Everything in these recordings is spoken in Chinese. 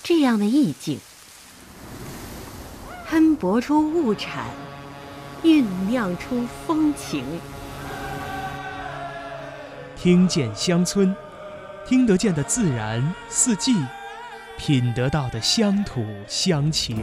这样的意境，喷薄出物产，酝酿出风情。 听见乡村，听得见的自然四季，品得到的乡土乡情。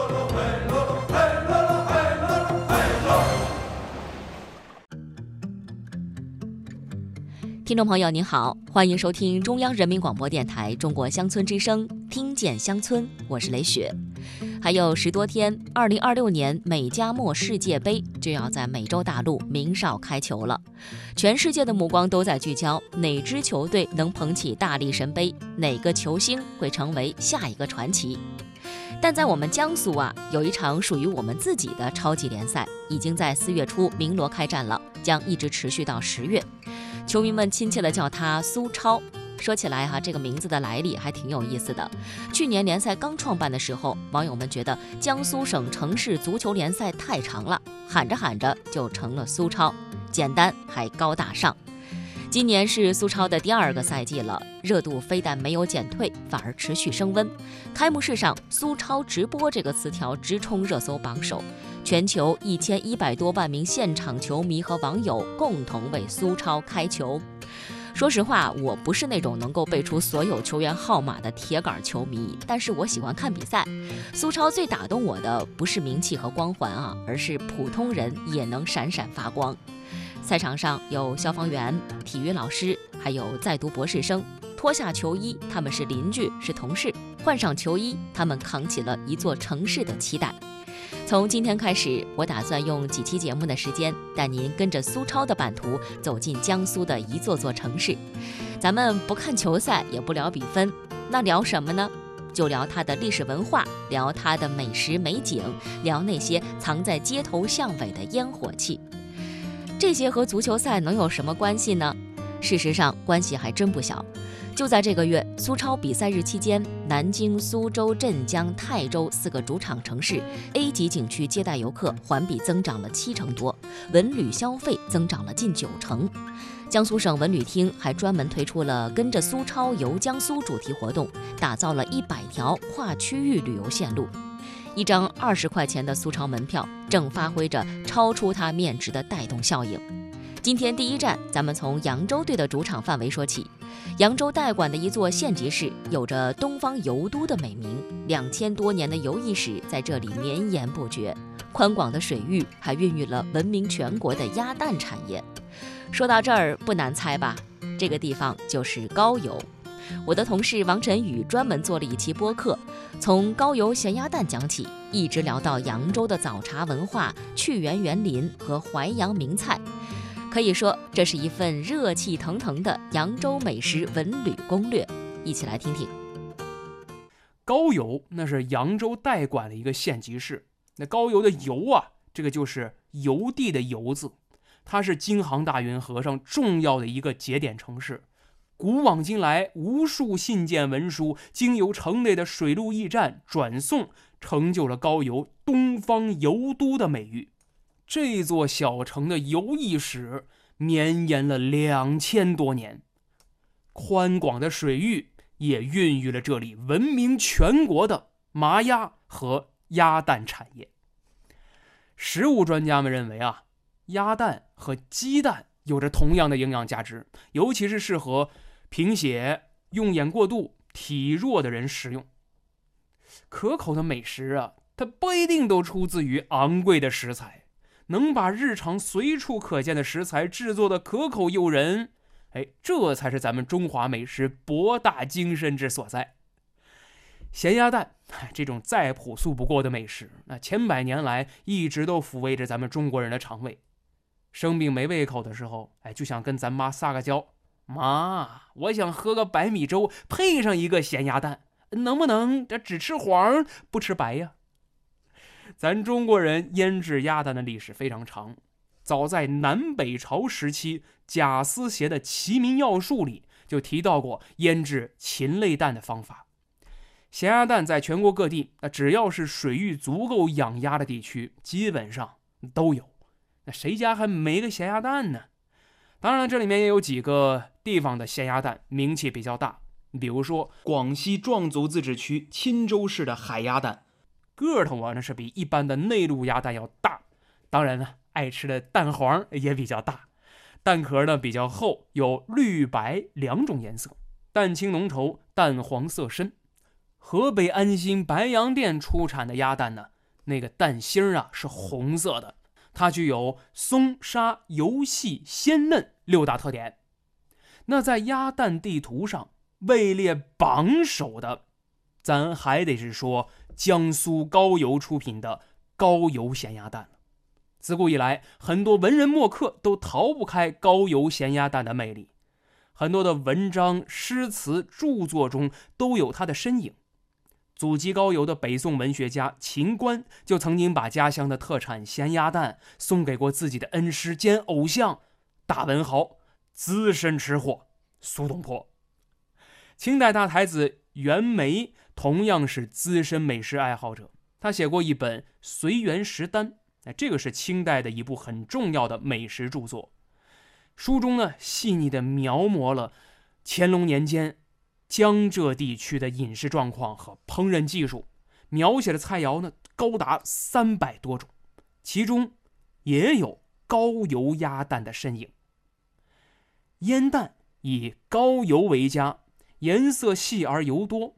听众朋友您好，欢迎收听中央人民广播电台中国乡村之声，听见乡村，我是雷雪。还有10多天，2026年美加墨世界杯就要在美洲大陆鸣哨开球了。全世界的目光都在聚焦哪支球队能捧起大力神杯，哪个球星会成为下一个传奇。但在我们江苏有一场属于我们自己的超级联赛，已经在4月初鸣锣开战了，将一直持续到10月。球迷们亲切地叫它苏超。说起来这个名字的来历还挺有意思的。去年联赛刚创办的时候，网友们觉得江苏省城市足球联赛太长了，喊着喊着就成了苏超，简单还高大上。今年是苏超的第2个赛季了，热度非但没有减退，反而持续升温。开幕式上，苏超直播这个词条直冲热搜榜首，全球1100多万名现场球迷和网友共同为苏超开球。说实话，我不是那种能够背出所有球员号码的铁杆球迷，但是我喜欢看比赛。苏超最打动我的不是名气和光环而是普通人也能闪闪发光。赛场上有消防员、体育老师，还有在读博士生。脱下球衣，他们是邻居，是同事；换上球衣，他们扛起了一座城市的期待。从今天开始，我打算用几期节目的时间，带您跟着苏超的版图走进江苏的一座座城市。咱们不看球赛，也不聊比分，那聊什么呢？就聊它的历史文化，聊它的美食美景，聊那些藏在街头巷尾的烟火气。这些和足球赛能有什么关系呢？事实上，关系还真不小。就在这个月，苏超比赛日期间，南京、苏州、镇江、泰州4个主场城市 A 级景区接待游客环比增长了7成多，文旅消费增长了近9成。江苏省文旅厅还专门推出了跟着苏超游江苏主题活动，打造了100条跨区域旅游线路。一张20块钱的苏超门票正发挥着超出它面值的带动效应。今天第一站，咱们从扬州队的主场范围说起。扬州代管的一座县级市，有着东方游都的美名，2000多年的游艺史在这里绵延不绝。宽广的水域还孕育了闻名全国的鸭蛋产业。说到这儿，不难猜吧？这个地方就是高邮。我的同事王晨宇专门做了一期播客，从高邮咸鸭蛋讲起，一直聊到扬州的早茶文化、趣园园林和淮扬名菜。可以说，这是一份热气腾腾的扬州美食文旅攻略，一起来听听。 高邮那是扬州代管的一个县级市，那高邮的邮这个就是邮递的邮字，它是京杭大运河上重要的一个节点城市。古往今来，无数信件文书经由城内的水陆驿站转送，成就了高邮东方邮都的美誉。这座小城的游艺史绵延了2000多年，宽广的水域也孕育了这里闻名全国的麻鸭和鸭蛋产业。食物专家们认为鸭蛋和鸡蛋有着同样的营养价值，尤其是适合贫血、用眼过度、体弱的人食用。可口的美食它不一定都出自于昂贵的食材，能把日常随处可见的食材制作的可口诱人，这才是咱们中华美食博大精深之所在。咸鸭蛋这种再朴素不过的美食，千百年来一直都抚慰着咱们中国人的肠胃。生病没胃口的时候，就想跟咱妈撒个娇，妈，我想喝个白米粥，配上一个咸鸭蛋，能不能只吃黄不吃白呀？咱中国人腌制鸭蛋的历史非常长，早在南北朝时期，贾思勰的《齐民要术》里就提到过腌制禽类蛋的方法。咸鸭蛋在全国各地，只要是水域足够养鸭的地区，基本上都有。那谁家还没个咸鸭蛋呢？当然这里面也有几个地方的咸鸭蛋名气比较大， 比如说广西壮族自治区钦州市的海鸭蛋，个头啊那是比一般的内陆鸭蛋要大，当然呢，爱吃的蛋黄也比较大，蛋壳呢比较厚，有绿白两种颜色，蛋清浓稠，蛋黄色深。河北安新白洋淀出产的鸭蛋呢，那个蛋芯啊是红色的，它具有松沙油细鲜嫩6大特点。那在鸭蛋地图上位列榜首的，咱还得是说江苏高邮出品的高邮咸鸭蛋了。自古以来，很多文人墨客都逃不开高邮咸鸭蛋的魅力，很多的文章、诗词、著作中都有它的身影。祖籍高邮的北宋文学家秦观就曾经把家乡的特产咸鸭蛋送给过自己的恩师兼偶像大文豪、资深吃货苏东坡。清代大才子袁枚同样是资深美食爱好者，他写过一本《随园食单》，这个是清代的一部很重要的美食著作。书中呢，细腻地描摹了乾隆年间江浙地区的饮食状况和烹饪技术，描写的菜肴呢高达300多种，其中也有高邮鸭蛋的身影。腌蛋以高邮为佳，颜色细而油多，